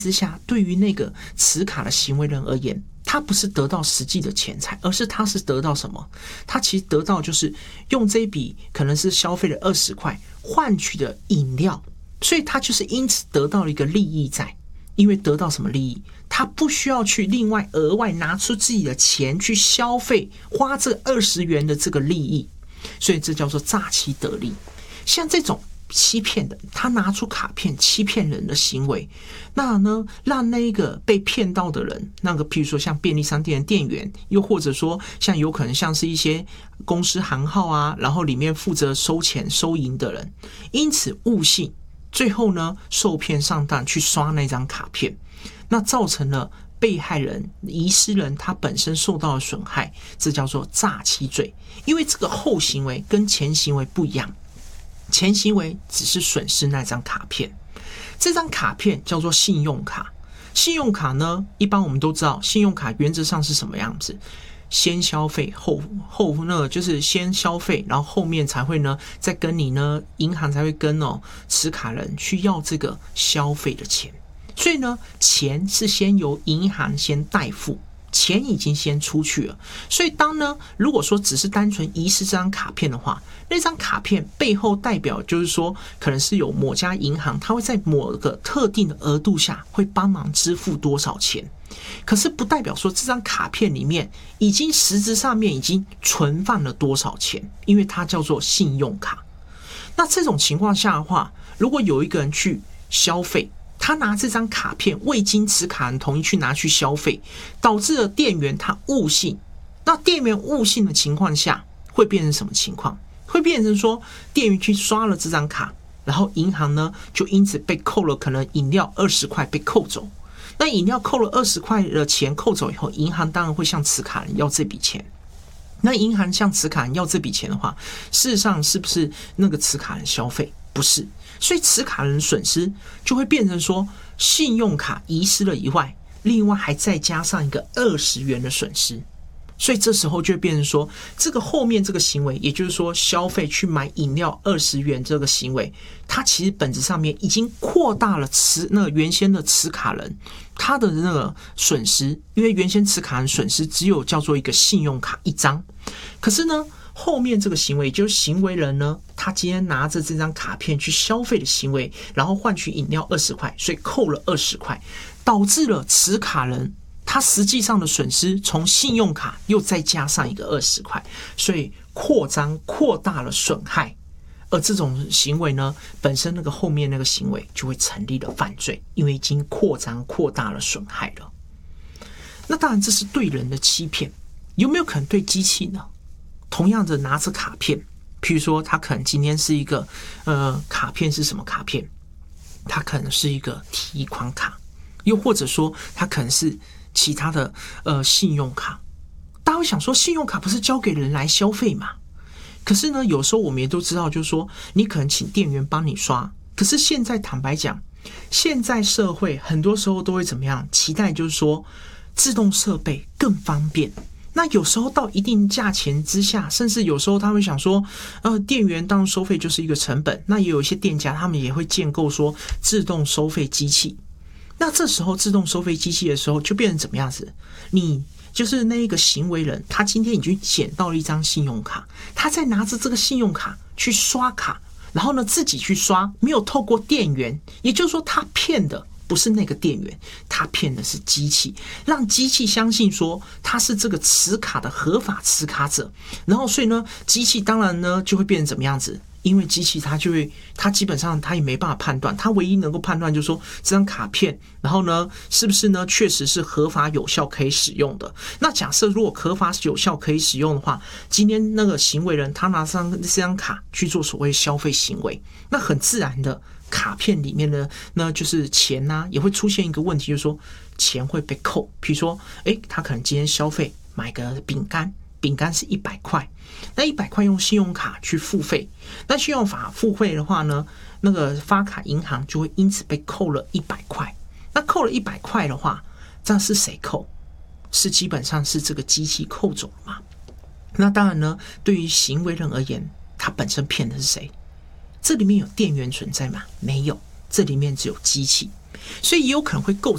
之下，对于那个持卡的行为人而言，他不是得到实际的钱财，而是他是得到什么？他其实得到就是用这一笔可能是消费了20块换取的饮料，所以他就是因此得到了一个利益在。因为得到什么利益，他不需要去另外额外拿出自己的钱去消费，花这20元的这个利益，所以这叫做诈欺得利。像这种欺骗的，他拿出卡片欺骗人的行为，那呢，让那一个被骗到的人，那个譬如说像便利商店的店员，又或者说像有可能像是一些公司行号啊，然后里面负责收钱收银的人，因此误信，最后呢受骗上当去刷那张卡片，那造成了被害人遗失人他本身受到了损害，这叫做诈欺罪。因为这个后行为跟前行为不一样，前行为只是损失那张卡片，这张卡片叫做信用卡。信用卡呢，一般我们都知道，信用卡原则上是什么样子？先消费后那个就是先消费，然后后面才会呢，再跟你呢，银行才会跟持卡人去要这个消费的钱。所以呢，钱是先由银行先代付，钱已经先出去了。所以当呢，如果说只是单纯遗失这张卡片的话，那张卡片背后代表就是说，可能是有某家银行，它会在某个特定的额度下会帮忙支付多少钱。可是不代表说这张卡片里面已经实质上面已经存放了多少钱，因为它叫做信用卡。那这种情况下的话，如果有一个人去消费，他拿这张卡片未经持卡人同意去拿去消费，导致了店员他误信。那店员误信的情况下会变成什么情况？会变成说店员去刷了这张卡，然后银行呢就因此被扣了可能饮料20块被扣走。那饮料扣了20块的钱扣走以后，银行当然会向持卡人要这笔钱。那银行向持卡人要这笔钱的话，事实上是不是那个持卡人消费？不是。所以持卡人损失就会变成说，信用卡遗失了以外，另外还再加上一个20元的损失。所以这时候就会变成说，这个后面这个行为，也就是说消费去买饮料20元这个行为，它其实本质上面已经扩大了那个原先的持卡人他的那个损失，因为原先持卡人损失只有叫做一个信用卡一张，可是呢，后面这个行为就是行为人呢，他今天拿着这张卡片去消费的行为，然后换取饮料20块，所以扣了20块，导致了持卡人他实际上的损失从信用卡又再加上一个20块，所以扩大了损害。而这种行为呢，本身那个后面那个行为就会成立了犯罪，因为已经扩大了损害了。那当然这是对人的欺骗，有没有可能对机器呢？同样的拿着卡片，譬如说他可能今天是一个卡片是什么卡片？它可能是一个提款卡，又或者说它可能是其他的信用卡。大家会想说，信用卡不是交给人来消费嘛？可是呢，有时候我们也都知道，就是说你可能请店员帮你刷，可是现在坦白讲，现在社会很多时候都会怎么样？期待就是说自动设备更方便。那有时候到一定价钱之下，甚至有时候他会想说，店员当然收费就是一个成本。那也有一些店家他们也会建构说自动收费机器。那这时候自动收费机器的时候，就变成怎么样子？你就是那一个行为人，他今天已经捡到了一张信用卡，他再拿着这个信用卡去刷卡，然后呢自己去刷，没有透过店员，也就是说他骗的不是那个店员，他骗的是机器，让机器相信说他是这个持卡的合法持卡者，然后所以呢，机器当然呢就会变成怎么样子？因为机器它基本上它也没办法判断，它唯一能够判断就是说这张卡片，然后呢是不是呢确实是合法有效可以使用的。那假设如果合法有效可以使用的话，今天那个行为人他拿上这张卡去做所谓消费行为，那很自然的卡片里面的呢就是钱啊也会出现一个问题，就是说钱会被扣。比如说他可能今天消费买个饼干是100块，那100块用信用卡去付费，那信用卡付费的话呢，那个发卡银行就会因此被扣了100块。那扣了100块的话，这是谁扣？是基本上是这个机器扣走了嘛？那当然呢，对于行为人而言，他本身骗的是谁？这里面有店员存在吗？没有，这里面只有机器，所以也有可能会构